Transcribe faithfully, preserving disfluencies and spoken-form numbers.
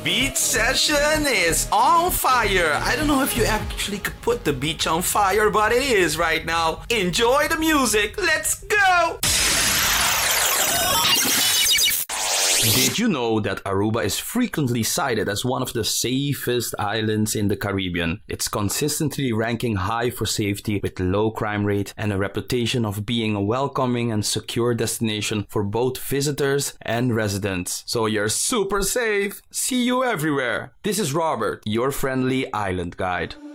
beach session is on fire. I don't know if you actually could put the beach on fire, but it is right now. Enjoy the music. Let's go! Did you know that Aruba is frequently cited as one of the safest islands in the Caribbean? It's consistently ranking high for safety with low crime rate and a reputation of being a welcoming and secure destination for both visitors and residents. So you're super safe. See you everywhere. This is Robert, your friendly island guide.